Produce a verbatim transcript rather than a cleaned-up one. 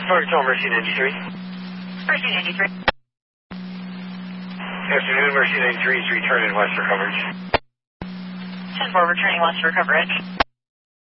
Hotel Mercy ninety-three. Mercy ninety-three. Afternoon, Mercy ninety-three is returning west for coverage. ten four, returning west for coverage.